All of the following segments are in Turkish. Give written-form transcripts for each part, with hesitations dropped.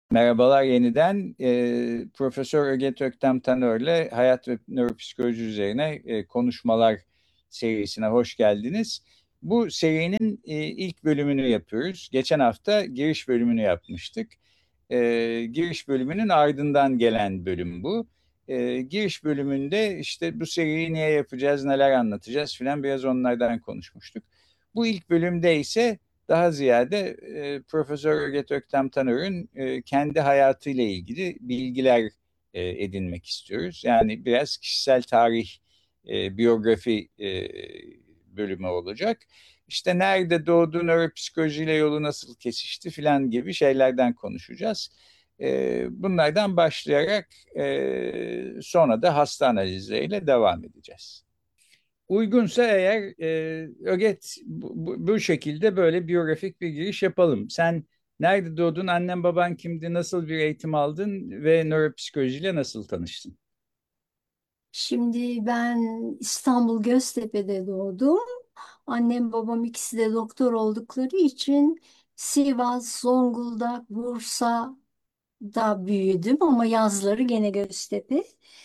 Merhabalar yeniden. Profesör Öget Öktem Tanör'le hayat ve nöropsikoloji üzerine konuşmalar serisine hoş geldiniz. Bu serinin ilk bölümünü yapıyoruz. Geçen hafta giriş bölümünü yapmıştık. Giriş bölümünün ardından gelen bölüm bu. Giriş bölümünde işte bu seriyi niye yapacağız, neler anlatacağız filan biraz onlardan konuşmuştuk. Bu ilk bölümde ise daha ziyade Profesör Öget Öktem Tanör'ün kendi hayatıyla ilgili bilgiler edinmek istiyoruz. Yani biraz kişisel tarih, biyografi bölümü olacak. İşte nerede doğdu, nöropsikolojiyle yolu nasıl kesişti filan gibi şeylerden konuşacağız. Bunlardan başlayarak sonra da hasta analizleriyle devam edeceğiz. Uygunsa eğer Öget bu şekilde böyle biyografik bir giriş yapalım. Sen nerede doğdun, annen baban kimdi, nasıl bir eğitim aldın ve nöropsikolojiyle nasıl tanıştın? Şimdi ben İstanbul Göztepe'de doğdum. Annem babam ikisi de doktor oldukları için Sivas, Zonguldak, Bursa'da büyüdüm ama yazları gene Göztepe.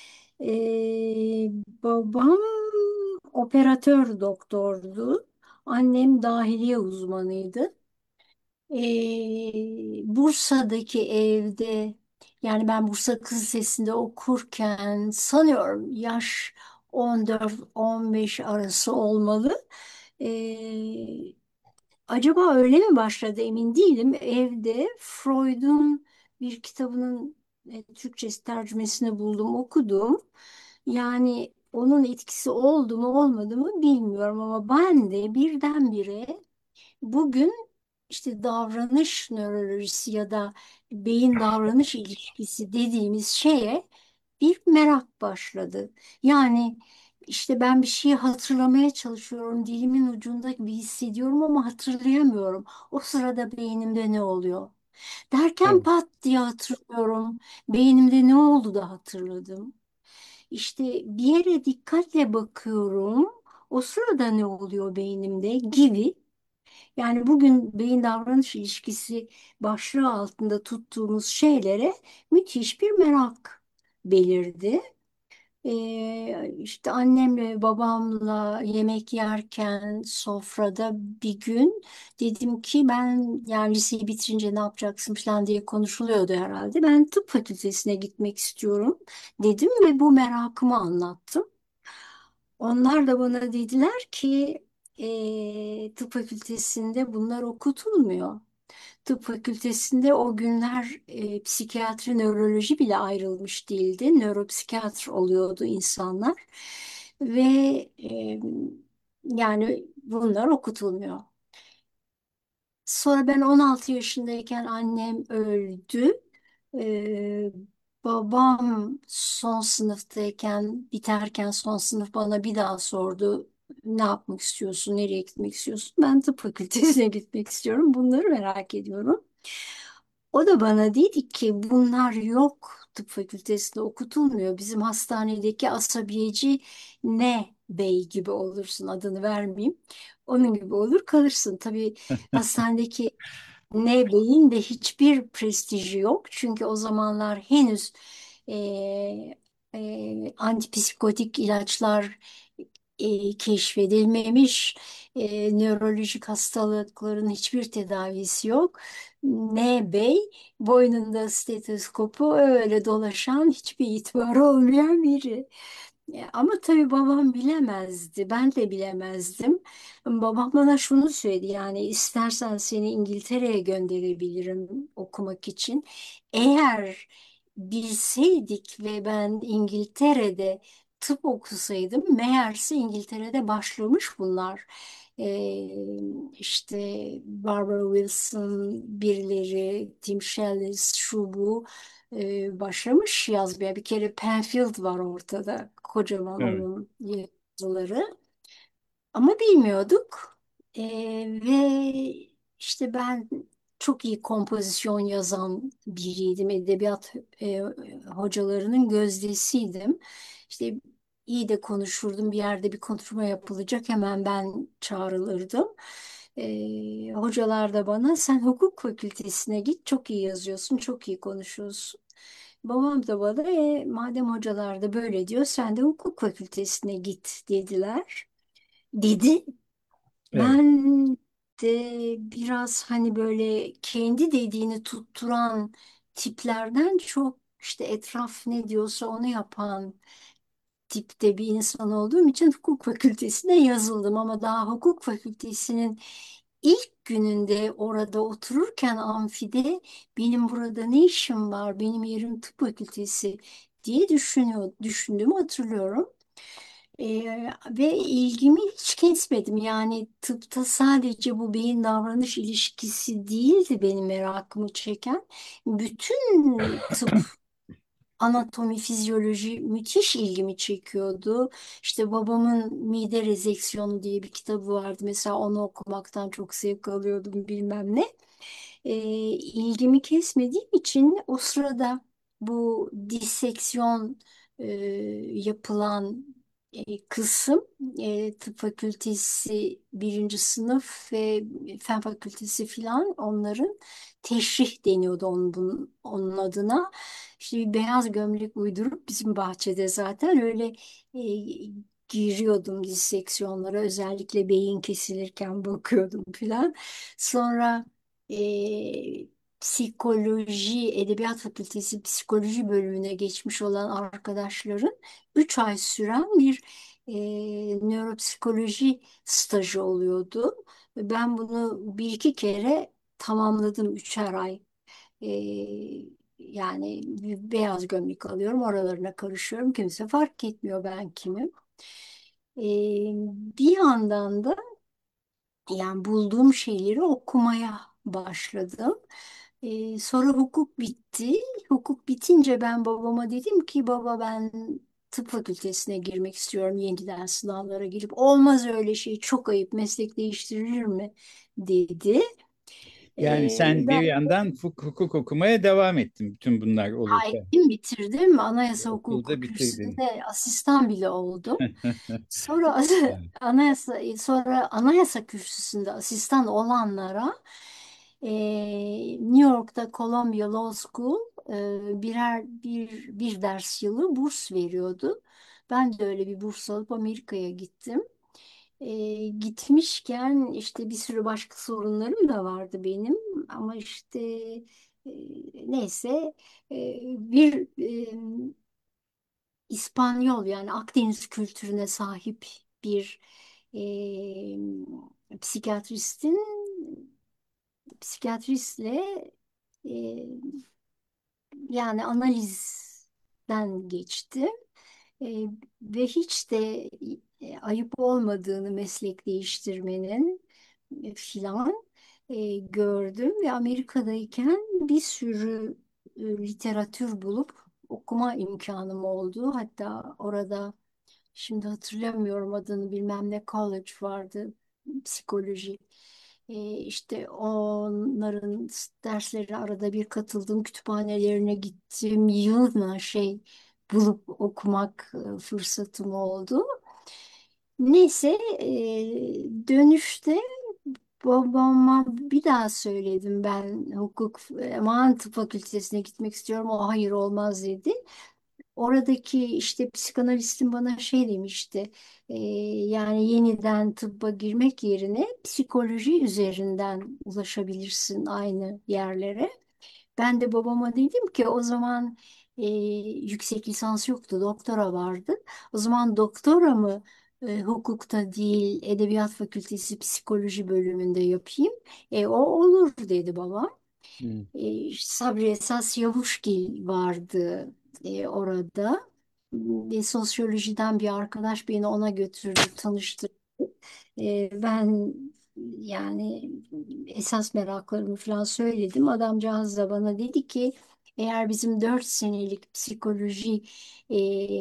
Babam operatör doktordu. Annem dahiliye uzmanıydı. Bursa'daki evde yani ben Bursa Kız Lisesi'nde okurken sanıyorum yaş 14-15 arası olmalı. Ee, Acaba öyle mi başladı emin değilim. Evde Freud'un bir kitabının Türkçe tercümesini buldum, okudum. Yani onun etkisi oldu mu olmadı mı bilmiyorum ama ben de birdenbire bugün işte davranış nörolojisi ya da beyin davranış ilişkisi dediğimiz şeye bir merak başladı. Yani işte ben bir şeyi hatırlamaya çalışıyorum, dilimin ucunda gibi hissediyorum ama hatırlayamıyorum. O sırada beynimde ne oluyor? Derken Evet. pat diye hatırlıyorum. Beynimde ne oldu da hatırladım. İşte bir yere dikkatle bakıyorum. O sırada ne oluyor beynimde gibi. Yani bugün beyin davranış ilişkisi başlığı altında tuttuğumuz şeylere müthiş bir merak belirdi. İşte annemle babamla yemek yerken sofrada bir gün dedim ki ben yani liseyi bitirince ne yapacaksın falan diye konuşuluyordu herhalde. Ben tıp fakültesine gitmek istiyorum dedim ve bu merakımı anlattım. Onlar da bana dediler ki tıp fakültesinde bunlar okutulmuyor. Tıp fakültesinde o günler psikiyatri, nöroloji bile ayrılmış değildi. Nöropsikiyatr oluyordu insanlar. Ve yani bunlar okutulmuyor. Sonra ben 16 yaşındayken annem öldü. Ee, Babam son sınıftayken, biterken son sınıf bana bir daha sordu. Ne yapmak istiyorsun, nereye gitmek istiyorsun? Ben tıp fakültesine gitmek istiyorum. Bunları merak ediyorum. O da bana dedi ki bunlar yok, tıp fakültesinde okutulmuyor. Bizim hastanedeki asabiyeci ne bey gibi olursun, adını vermeyeyim. Onun gibi olur kalırsın. Tabii hastanedeki ne beyin de hiçbir prestiji yok. Çünkü o zamanlar henüz antipsikotik ilaçlar keşfedilmemiş. Nörolojik hastalıkların hiçbir tedavisi yok. N bey boynunda stetoskopu öyle dolaşan, hiçbir itibarı olmayan biri. Ama tabii babam bilemezdi, ben de bilemezdim. Babam bana şunu söyledi, yani istersen seni İngiltere'ye gönderebilirim okumak için. Eğer bilseydik ve ben İngiltere'de tıp okusaydım, meğerse İngiltere'de başlamış bunlar. İşte Barbara Wilson, birileri, Tim Shellis, şu bu başlamış yazmaya. Bir kere Penfield var ortada, kocaman Evet. onun yazıları. Ama bilmiyorduk. Ve işte ben çok iyi kompozisyon yazan biriydim. Edebiyat hocalarının gözdesiydim. İşte iyi de konuşurdum. Bir yerde bir konuşma yapılacak hemen ben çağrılırdım. Hocalar da bana sen hukuk fakültesine git, çok iyi yazıyorsun, çok iyi konuşuyorsun. Babam da bana madem hocalar da böyle diyor sen de hukuk fakültesine git dediler. Dedi. Evet. Ben de biraz hani böyle kendi dediğini tutturan tiplerden çok işte etraf ne diyorsa onu yapan tipte bir insan olduğum için hukuk fakültesine yazıldım ama daha hukuk fakültesinin ilk gününde orada otururken amfide benim burada ne işim var, benim yerim tıp fakültesi diye düşündüğümü hatırlıyorum. Ve ilgimi hiç kesmedim. Yani tıpta sadece bu beyin davranış ilişkisi değildi benim merakımı çeken. Bütün tıp, anatomi, fizyoloji müthiş ilgimi çekiyordu. İşte babamın Mide Rezeksiyonu diye bir kitabı vardı. Mesela onu okumaktan çok zevk alıyordum bilmem ne. E, ilgimi kesmediğim için o sırada bu diseksiyon e, yapılan kısım tıp fakültesi birinci sınıf ve fen fakültesi filan onların teşrih deniyordu onun adına. İşte bir beyaz gömlek uydurup bizim bahçede zaten öyle e, giriyordum diseksiyonlara, özellikle beyin kesilirken bakıyordum filan. Sonra psikoloji, Edebiyat Fakültesi psikoloji bölümüne geçmiş olan arkadaşların 3 ay süren bir nöropsikoloji stajı oluyordu. Ben bunu bir iki kere tamamladım, 3'er ay. Yani beyaz gömlek alıyorum, oralarına karışıyorum. Kimse fark etmiyor ben kimim. Bir yandan da yani bulduğum şeyleri okumaya başladım. Sonra hukuk bitti. Hukuk bitince ben babama dedim ki baba ben tıp fakültesine girmek istiyorum, yeniden sınavlara girip. Olmaz öyle şey, çok ayıp, meslek değiştirilir mi dedi. Yani sen bir Ben yandan hukuk okumaya devam ettin bütün bunlar olurken. Ettim, bitirdim. Anayasa Hukuku Okulda bitirdin. kürsüsünde asistan bile oldum. Sonra Evet. anayasa kürsüsünde asistan olanlara New York'ta Columbia Law School bir ders yılı burs veriyordu. Ben de öyle bir burs alıp Amerika'ya gittim. Gitmişken işte bir sürü başka sorunlarım da vardı benim ama işte e, neyse bir İspanyol yani Akdeniz kültürüne sahip bir psikiyatristin psikiyatristle e, yani analizden geçti. E, Ve hiç de ayıp olmadığını meslek değiştirmenin filan gördüm ve Amerika'dayken bir sürü literatür bulup okuma imkanım oldu. Hatta orada şimdi hatırlamıyorum adını, bilmem ne college vardı, psikoloji. İşte onların derslerine arada bir katıldım, kütüphanelerine gittim, yığınla şey bulup okumak fırsatım oldu. Neyse dönüşte babama bir daha söyledim, ben aman tıp fakültesine gitmek istiyorum. O hayır olmaz dedi. Oradaki işte psikanalistin bana şey demişti, yani yeniden tıbba girmek yerine psikoloji üzerinden ulaşabilirsin aynı yerlere. Ben de babama dedim ki o zaman yüksek lisans yoktu, doktora vardı. O zaman doktora mı hukukta değil, Edebiyat Fakültesi psikoloji bölümünde yapayım? O olur dedi babam. Hmm. Sabri Esas Yavuşgil vardı orada. Sosyolojiden bir arkadaş beni ona götürdü, tanıştırdı. Ben yani esas meraklarımı falan söyledim. Adamcağız da bana dedi ki eğer bizim 4 senelik psikoloji e,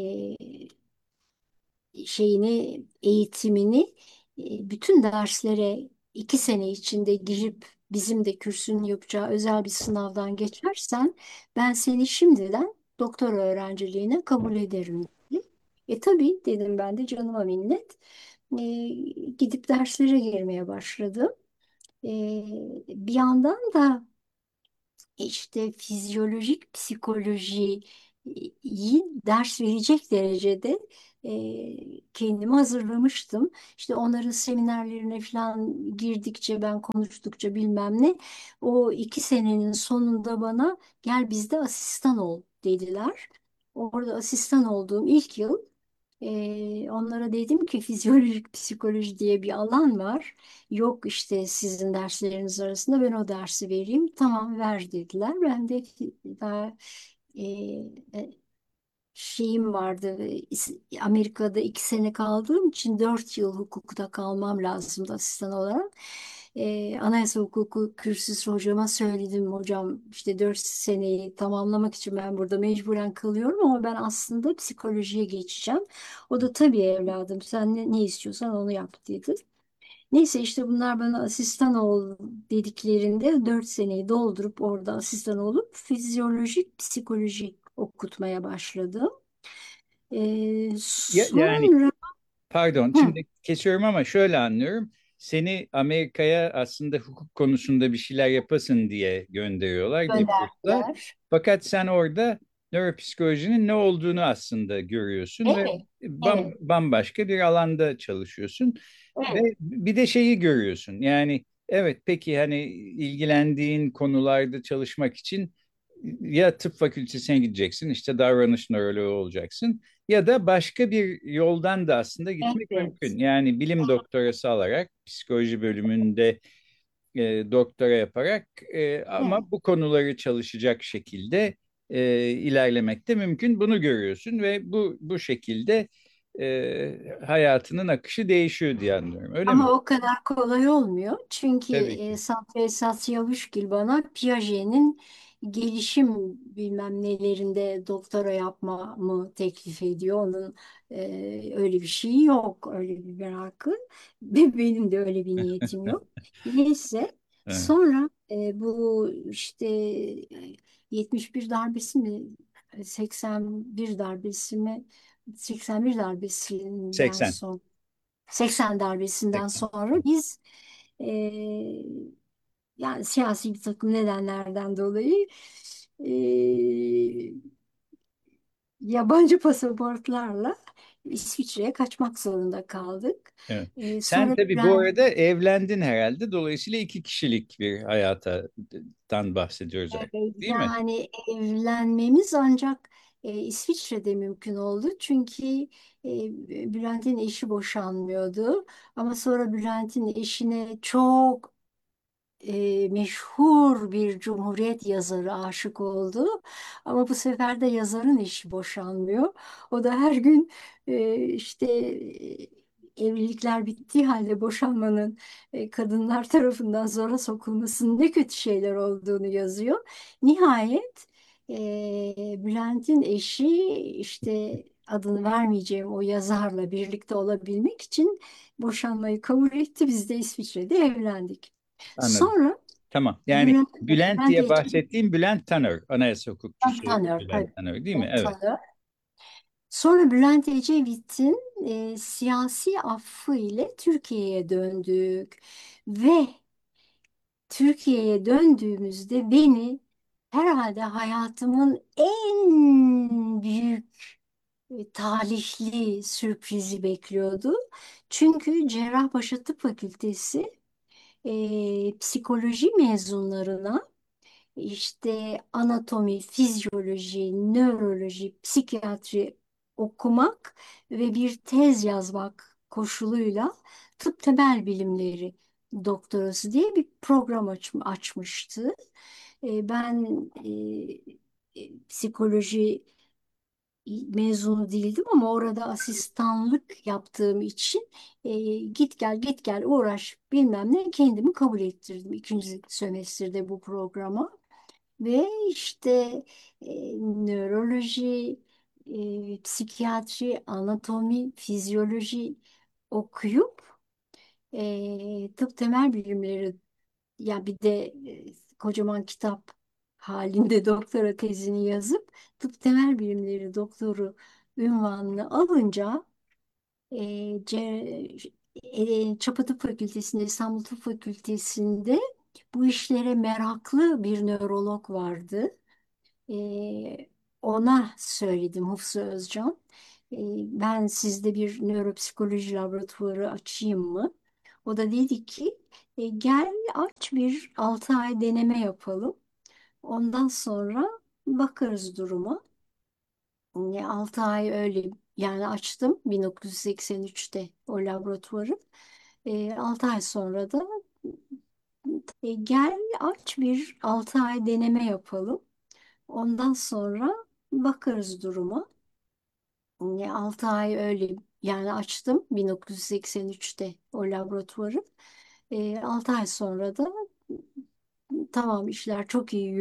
eğitimini bütün derslere 2 sene içinde girip bizim de kürsünün yapacağı özel bir sınavdan geçersen ben seni şimdiden doktora öğrenciliğine kabul ederim dedi. Tabii dedim, ben de canıma minnet. E, Gidip derslere girmeye başladım. Bir yandan da işte fizyolojik psikolojiyi ders verecek derecede kendimi hazırlamıştım. İşte onların seminerlerine falan girdikçe, ben konuştukça bilmem ne, o 2 senenin sonunda bana gel bizde asistan ol dediler. Orada asistan olduğum ilk yıl onlara dedim ki fizyolojik psikoloji diye bir alan var. Yok işte sizin dersleriniz arasında ben o dersi vereyim. Tamam ver dediler. Ben de daha e, e, şeyim vardı. Amerika'da 2 sene kaldığım için 4 yıl hukukta kalmam lazımdı asistan olarak. Anayasa hukuku kürsüsü hocama söyledim. Hocam işte 4 seneyi tamamlamak için ben burada mecburen kalıyorum ama ben aslında psikolojiye geçeceğim. O da tabii evladım sen ne istiyorsan onu yap dedi. Neyse işte bunlar bana asistan ol dediklerinde 4 seneyi doldurup orada asistan olup fizyolojik psikoloji okutmaya başladım. Yani Sonra pardon, hı, şimdi kesiyorum ama şöyle anlıyorum. Seni Amerika'ya aslında hukuk konusunda bir şeyler yapasın diye gönderiyorlar bir bursla. gönderdiler. Fakat sen orada nöropsikolojinin ne olduğunu aslında görüyorsun ve Evet, evet, bambaşka bir alanda çalışıyorsun. Ve evet, bir de şeyi görüyorsun. Yani evet, peki hani ilgilendiğin konularda çalışmak için ya tıp fakültesine gideceksin, işte davranış nöroloğu olacaksın, ya da başka bir yoldan da aslında gitmek evet, mümkün. Yani bilim doktorası alarak, psikoloji bölümünde doktora yaparak evet. ama bu konuları çalışacak şekilde ilerlemek de mümkün. Bunu görüyorsun ve bu şekilde hayatının akışı değişiyor diye anlıyorum. Öyle mi? Ama o kadar kolay olmuyor. Çünkü Tabii ki. Sabri Esat Yavuşgil bana Piaget'in gelişim bilmem nelerinde doktora yapmamı teklif ediyor. Onun öyle bir şeyi yok. Öyle bir merakı. Ve benim de öyle bir niyetim yok. Neyse Evet. sonra bu işte 71 darbesi mi 81 darbesi mi 81 darbesinden 80. sonra 80 darbesinden 80. sonra biz yani siyasi bir takım nedenlerden dolayı eee, yabancı pasaportlarla İsviçre'ye kaçmak zorunda kaldık. Evet. Sen Sonra tabii bu Bülent arada evlendin herhalde. Dolayısıyla iki kişilik bir hayattan bahsediyoruz artık, değil mi? yani evlenmemiz ancak İsviçre'de mümkün oldu. Çünkü Bülent'in eşi boşanmıyordu. Ama sonra Bülent'in eşine çok meşhur bir Cumhuriyet yazarı aşık oldu. Ama bu sefer de yazarın eşi boşanmıyor. O da her gün işte evlilikler bittiği halde boşanmanın kadınlar tarafından zora sokulmasının ne kötü şeyler olduğunu yazıyor. Nihayet Bülent'in eşi işte adını vermeyeceğim o yazarla birlikte olabilmek için boşanmayı kabul etti. Biz de İsviçre'de evlendik. Anladım. Sonra Tamam. Yani Bülent, Bülent Bülent diye Ecevit bahsettiğim Bülent Tanör, anayasa hukukçusu tanıyor Bülent tabii. Tanör, değil mi? Evet, Evet. tanıyor. Sonra Bülent Ecevit'in siyasi affı ile Türkiye'ye döndük. Ve Türkiye'ye döndüğümüzde beni herhalde hayatımın en büyük talihli sürprizi bekliyordu. Çünkü Cerrahpaşa Tıp Fakültesi psikoloji mezunlarına işte anatomi, fizyoloji, nöroloji, psikiyatri okumak ve bir tez yazmak koşuluyla tıp temel bilimleri doktorası diye bir program açmıştı. Ben psikoloji mezunu değildim ama orada asistanlık yaptığım için git gel git gel uğraş bilmem ne kendimi kabul ettirdim 2. sömestrde bu programa. Ve işte nöroloji, psikiyatri, anatomi, fizyoloji okuyup tıp temel bilimleri ya bir de kocaman kitap halinde doktora tezini yazıp tıp temel bilimleri doktoru ünvanını alınca e, Çapa Tıp Fakültesi'nde, İstanbul Tıp Fakültesi'nde bu işlere meraklı bir nörolog vardı. E, Ona söyledim, Hufsa Özcan. E, Ben sizde bir nöropsikoloji laboratuvarı açayım mı? O da dedi ki gel aç, bir 6 ay deneme yapalım. Ondan sonra bakarız duruma. 6 ay öyle yani açtım 1983'te o laboratuvarı. 6 ay sonra da gel aç, bir 6 ay deneme yapalım. Ondan sonra bakarız duruma. 6 ay öyle yani açtım 1983'te o laboratuvarı. 6 ay sonra da tamam, işler çok iyi